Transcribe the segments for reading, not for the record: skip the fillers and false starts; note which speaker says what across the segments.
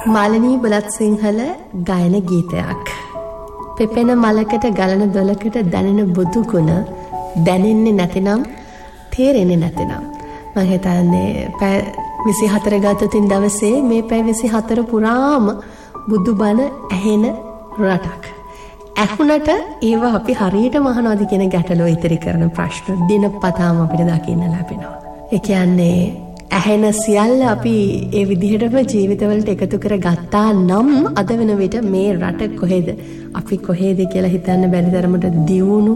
Speaker 1: මාලනී බුලත් සිංහල ගායන ගීතයක්. පෙපෙන මලකට ගලන දොලකට දැනෙන බුදු ගුණ දැනෙන්නේ නැතිනම් තේරෙන්නේ නැතිනම් මම හිතන්නේ පැය 24 ගතතින් දවසේ මේ පැය 24 පුරාම බුදු බණ ඇහෙන රටක්. ඇහුණට ඒව අපි හරියට මහනවාද කියන ගැටලුව ඉදිරි කරන ප්‍රශ්න දිනපතාම අපිට දකින්න ලැබෙනවා. ඒ කියන්නේ ඇහෙන සියල්ල අපි ඒ විදිහටම ජීවිතවලට එකතු කර ගත්තා නම් අද වෙන විට මේ රට කොහෙද අපි කොහෙද කියලා හිතන්න බැරි තරමට දියුණු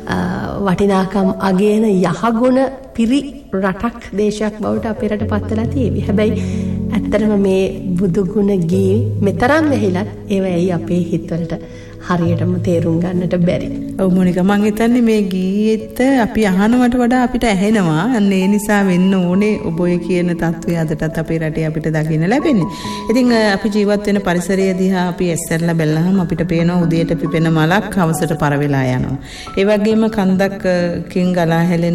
Speaker 1: වටිනාකම් අගයන යහගුණ පිරි රටක් දේශයක් බවට අපේ රට පත් වෙලා තියෙවි. හැබැයි ඇත්තටම මේ බුදු ගුණ ගී මෙතරම් වෙහිලත් ඒවයි අපේ හිතවලට හරියටම තේරුම් ගන්නට බැරි.
Speaker 2: ඔව් මොනිකා මං හිතන්නේ මේ ගීයේත් අපි අහනවට වඩා අපිට ඇහෙනවා. අන්න ඒ නිසා වෙන්න ඕනේ ඔබ ඔය කියන තත්ත්වය අදටත් අපේ රටේ අපිට දකින්න ලැබෙන්නේ. ඉතින් අපි ජීවත් වෙන පරිසරය දිහා අපි ඇස්සරලා බැලුවහම අපිට පේනවා උදේට පිපෙන මලක් හවසට පර වෙලා යනවා. ඒ වගේම කන්දක්කින් ගලා හැලෙන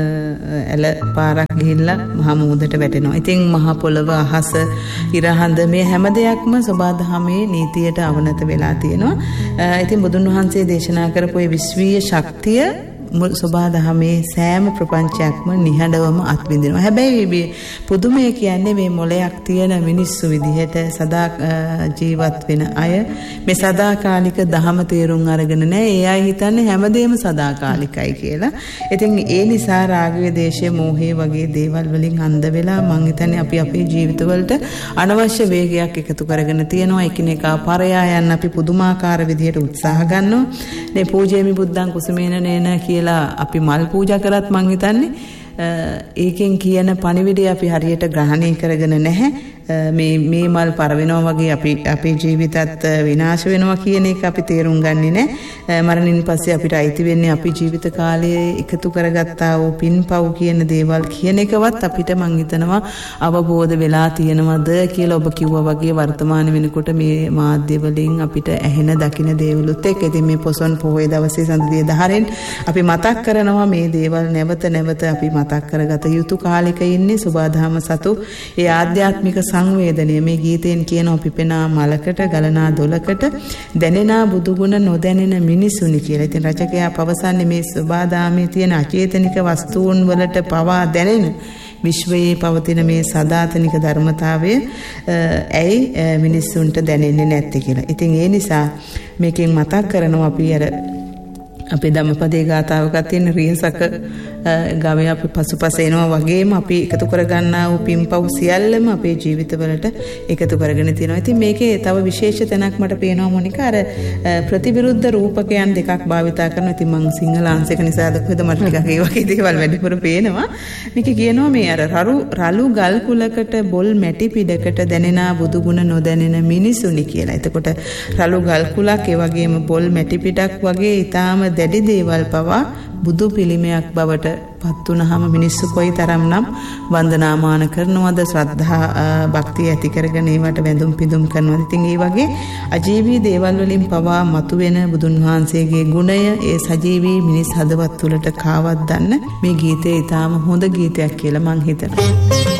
Speaker 2: ඇල පාරක් ගිහිල්ලා මහා මුහුදට වැටෙනවා. ඉතින් මහා පොළව අහස ඉරහඳ මේ හැම දෙයක්ම සබාධමේ නීතියට අවනත වෙලා තියෙනවා. ඉතින් බුදුන් වහන්සේ දේශනා කරපු ඒ විශ්වීය ශක්තිය සබාධමේ සෑම ප්‍රපංචයක්ම නිහඬවම අත්විඳිනවා. හැබැයි පුදුමය කියන්නේ මේ මොලයක් තියෙන මිනිස්සු විදිහට සදා ජීවත් වෙන අය මේ සදාකාලික දහම තේරුම් අරගෙන නැහැ. ඒ අය හිතන්නේ හැමදේම සදාකාලිකයි කියලා. ඉතින් ඒ නිසා රාගය, දේශය, මෝහය වගේ දේවල් වලින් අන්ධ වෙලා මං හිතන්නේ අපි අපේ ජීවිතවලට අනවශ්‍ය වේගයක් එකතු කරගෙන තියෙනවා. එකිනෙකා පරයා යන්න අපි පුදුමාකාර විදිහට උත්සාහ ගන්නවා. මේ පූජේමි බුද්ධං කුසමේන නේන කියලා අපි මල් පූජා කරත් මං හිතන්නේ ඒකෙන් කියන පණිවිඩය අපි හරියට ග්‍රහණය කරගෙන නැහැ. මේ මල් පර වෙනවා වගේ අපේ ජීවිතත් විනාශ වෙනවා කියන එක අපි තේරුම් ගන්නේ නැහැ. මරණින් පස්සේ අපිට අයිති වෙන්නේ අපි ජීවිත කාලයේ එකතු කරගත්තා වූ පින්පව් කියන දේවල් කියන එකවත් අපිට මං හිතනවා අවබෝධ වෙලා තියෙනවද කියලා ඔබ කිව්වා වගේ වර්තමාන වෙනකොට මේ මාධ්‍ය වලින් අපිට ඇහෙන දකින දේවලුත් එක්ක ඉතින් මේ පොසොන් පොහොය දවසේ සඳුදේ දහරෙන් අපි මතක් කරනවා මේ දේවල් නැවත නැවත අපි මතක් කරගත යුතු කාලෙක ඉන්නේ. සුබාධම සතු ඒ ආධ්‍යාත්මික සංවේදනය මේ ගීතෙන් කියනවා පිපෙනා මලකට ගලනා දොලකට දැනෙනා බුදුගුණ නොදැනෙන මිනිසුනි කියලා. ඉතින් රචකයා පවසන්නේ මේ සබාදාමේ තියෙන අචේතනික වස්තුන් වලට පවා දැනෙන විශ්වයේ පවතින මේ සදාතනික ධර්මතාවය ඇයි මිනිසුන්ට දැනෙන්නේ නැත්තේ කියලා. ඉතින් ඒ නිසා මේකෙන් මතක් කරනවා අපි අර අපේ ධම්මපදයේ ගාථාවක තියෙන රියසක ගාවේ අපි පසුපස එනවා වගේම අපි එකතු කරගන්නා වූ පින්පව් සියල්ලම අපේ ජීවිතවලට එකතු කරගෙන තියෙනවා. ඉතින් මේකේ තව විශේෂ තැනක් මට පේනවා මොනිකා අර ප්‍රතිවිරුද්ධ රූපකයන් දෙකක් භාවිතා කරනවා. ඉතින් මම සිංහල අංශයක නිසාද කොහෙද මට ටිකක් ඒ වගේ දේවල් වැඩිපුර පේනවා. මේක කියනවා මේ අර රළු ගල් කුලකට බොල් මැටි පිටකට දැනෙනා බුදු ගුණ නොදැනෙන මිනිසුනි කියලා. එතකොට රළු ගල් කුලක් ඒ වගේම බොල් මැටි පිටක් වගේ ඊටාම දැඩි දේවල් පවා බුදු පිළිමයක් බවට පත් වුණාම මිනිස්සු කොයි තරම්නම් වන්දනාමාන කරනවද, ශ්‍රද්ධා භක්තිය ඇති කරගෙන ඒවට වැඳුම් පිදුම් කරනවද. ඉතින් ඒ වගේ අජීවී දේවල් වලින් පවා මතුවෙන බුදුන් වහන්සේගේ ගුණය ඒ සජීවී මිනිස් හදවත් තුළට කාවද්දන්න මේ ගීතය ඊටාම හොඳ ගීතයක් කියලා මං හිතනවා.